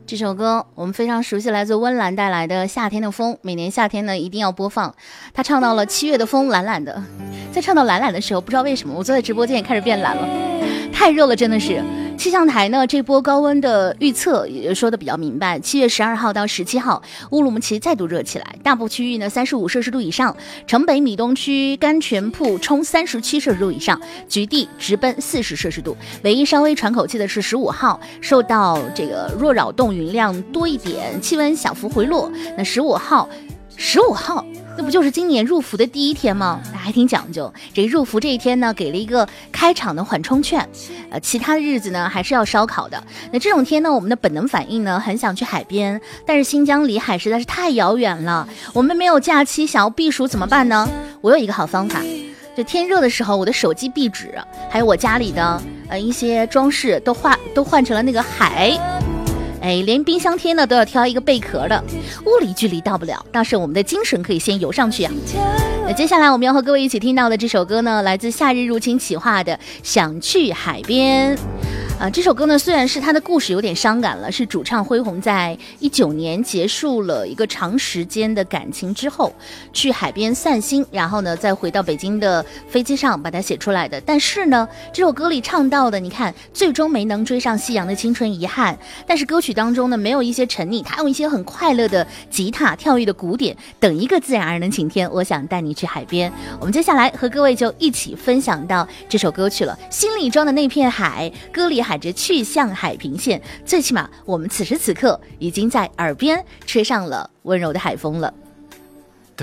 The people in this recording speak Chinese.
这首歌我们非常熟悉，来自温岚带来的《夏天的风》，每年夏天呢一定要播放。他唱到了7月的风懒懒的，在唱到懒懒的时候，不知道为什么我坐在直播间也开始变懒了，太热了，真的是。气象台呢这波高温的预测也说的比较明白，7月12号到17号，乌鲁木齐再度热起来，大部区域呢35摄氏度以上，城北米东区甘泉铺冲37摄氏度以上，局地直奔40摄氏度。唯一稍微喘口气的是15号，受到这个弱扰动云量多一点，气温小幅回落。那15号那不就是今年入伏的第一天吗？还挺讲究。这个入伏这一天呢，给了一个开场的缓冲券。其他的日子呢，还是要烧烤的。那这种天呢，我们的本能反应呢，很想去海边，但是新疆离海实在是太遥远了。我们没有假期，想要避暑怎么办呢？我有一个好方法。就天热的时候，我的手机壁纸，还有我家里的一些装饰都换成了那个海。连冰箱贴呢都要挑一个贝壳的，物理距离到不了，但是我们的精神可以先游上去啊。那接下来我们要和各位一起听到的这首歌呢，来自夏日入侵企划的《想去海边》。这首歌呢，虽然是它的故事有点伤感了，是主唱恢宏在19年结束了一个长时间的感情之后，去海边散心，然后呢再回到北京的飞机上把它写出来的。但是呢，这首歌里唱到的，你看，最终没能追上夕阳的青春遗憾。但是歌曲当中呢，没有一些沉溺，它用一些很快乐的吉他跳跃的鼓点，等一个自然而然的晴天，我想带你去海边。我们接下来和各位就一起分享到这首歌曲了，心里装的那片海，歌里喊着去向海平线，最起码我们此时此刻已经在耳边吹上了温柔的海风了。